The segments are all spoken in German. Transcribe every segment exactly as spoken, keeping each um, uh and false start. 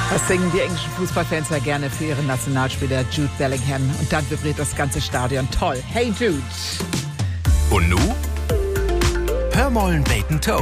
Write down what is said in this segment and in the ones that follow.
Das singen die englischen Fußballfans ja gerne für ihren Nationalspieler Jude Bellingham. Und dann vibriert das ganze Stadion. Toll. Hey Jude. Und nu? Hörmollen Bacon Toe.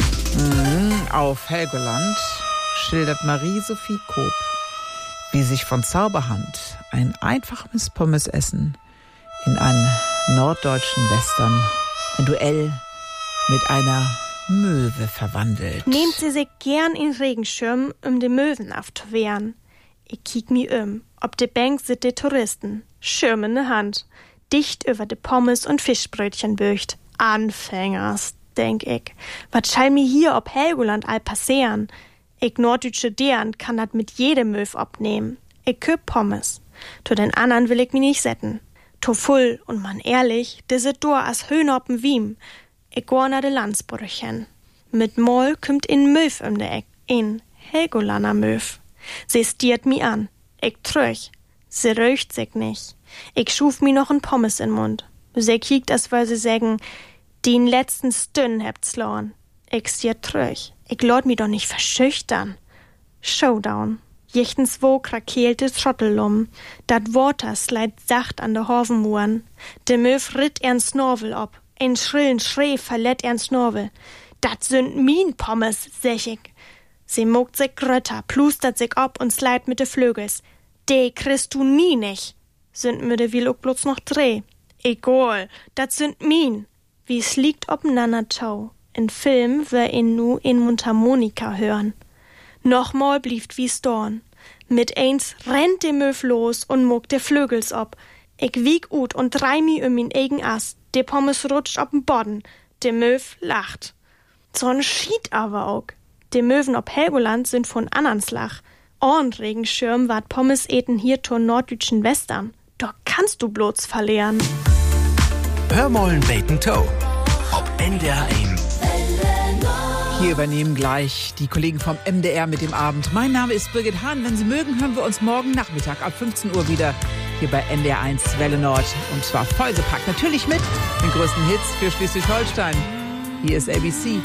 Mhm, auf Helgoland schildert Marie-Sophie Koop, wie sich von Zauberhand ein einfaches Pommesessen in einen norddeutschen Western, ein Duell mit einer Möwe verwandelt. Nehmt sie sich gern in Regenschirm, um de Möwen aufzuwehren. Ich kiek mi um. Ob de Bank sit de Touristen. Schirm in de Hand. Dicht über de Pommes und Fischbrötchen böcht. Anfängers, denk ich. Wat schall mi hier ob Helgoland all passieren? Ich norddeutsche Deren kann dat mit jedem Möw abnehmen. Ich köp Pommes. To den andern will ich mi nicht setten. To full und man ehrlich, de sit dur as Höhn op'n Wiem. Ich geh nach de Landsbrüchen. Mit Moll kümmt in Möw um de Eck. In Helgolander Möw. Sie stiert mi an. Ich tröch. Sie röcht sich nicht. Ich schuf mi noch n Pommes in Mund. Sie kiekt, as wär sie sägen, den letzten Stünn hebt's lorn. Ich stiert tröch. Ich lord mi doch nicht verschüchtern. Showdown. Jichtens wo krakeelte Trottellum. Dat Water sleit sacht an de Horvenmuren. De Möw ritt ern Snorvel ob. Ein schrillen Schrei verletzt ern Snorvel. Dat sind min Pommes, sech ich. Sie mogt sich grötter, plustert sich ob und sleit mit de Flügels. De kriegst du nie nicht. Sind mir de will auch bloß noch dreh. Egal, dat sind min. Wie es liegt obeinander tau. In Film wär ihn nu in Mundharmonika hören. Nochmal blieft wie's dorn. Mit eins rennt de Möw los und mogt de Flügels ob. Ich wieg ut und drei mi um min eigen Ast. De Pommes rutscht ob'n Bodden. De Möw lacht. So'n Schied aber auch. De Möwen ob Helgoland sind von annans Lach. Orn Regenschirm ward Pommes eten hier to norddeutschen Western. Doch kannst du bloß verlieren. Hörmollen Bacon Toe. Ob N D R eins. Hier übernehmen gleich die Kollegen vom M D R mit dem Abend. Mein Name ist Birgit Hahn. Wenn Sie mögen, hören wir uns morgen Nachmittag ab fünfzehn Uhr wieder hier bei N D R eins Welle Nord. Und zwar vollgepackt. Natürlich mit den größten Hits für Schleswig-Holstein. Hier ist A B C.